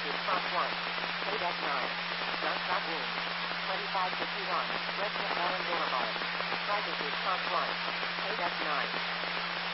Altitude Mach 1. KDEC 9. Non-stop wind. 2551. West McMillan Boulevard. Altitude Mach 1. KDEC 9.